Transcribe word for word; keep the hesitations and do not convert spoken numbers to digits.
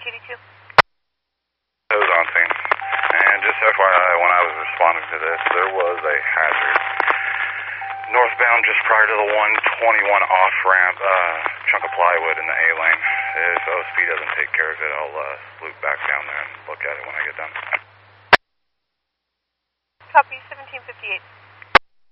K D two. It was on scene. And just F Y I, when I was responding to this, there was a hazard northbound just prior to the one twenty-one off-ramp, uh, chunk of plywood in the A lane. If O S P doesn't take care of it, I'll uh, loop back down there and look at it when I get done. Copy, seventeen fifty-eight.